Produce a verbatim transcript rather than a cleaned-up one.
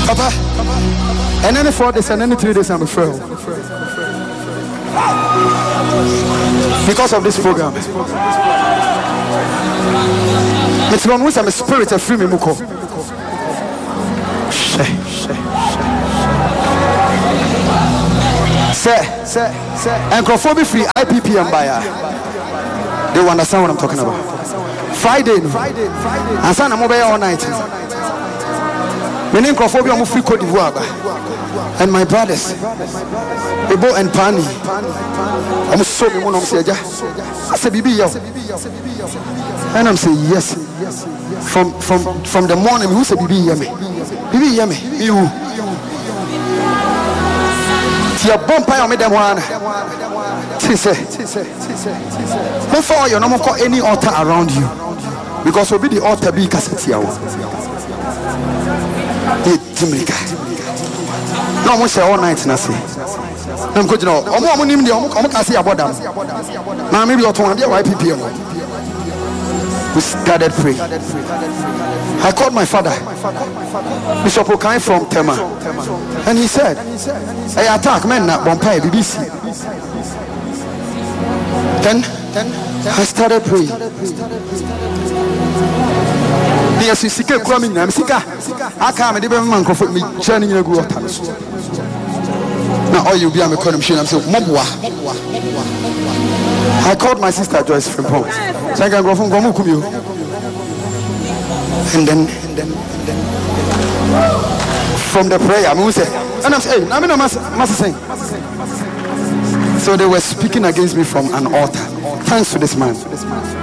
Papa, and then four days and then three days I'm afraid. Because of this program. It's one who's a spirit of free me muko. Say, say, say, and Crawford free I P P M buyer. They will understand what I'm talking about. Friday, Friday, Friday, and Sunday mobile all night. Meaning Crawford be free Cote d'Ivoire, and my brothers, Ebo and Pani. I'm so me one of them. I said, "Bibi yo," and I'm saying yes. From from from the morning, who said, "Bibi yummy, Bibi yummy, you." Your bumper on me them one. She said, before you no more call any altar around you, because we'll be the altar be cassette. No more say all night na say. I'm going to know. I'm going to know. I'm going to say about them. Now maybe you're talking about Y P P M. We started praying. I called my father, Bishop Okai from Tema, and he said, "Hey, attack men na bompai B B C." Then I started praying. Yes, you see, coming. I'm sick. I can't even man comfort me. Journey in a good time. Now all you be I'm a connection. I'm saying, Mobwa. I called my sister Joyce from home. So I can go from Gomukumio. And then, and then, and then, from the prayer, I'm say, and I'm saying, I'm not must saying. So they were speaking against me from an altar. Thanks to this man.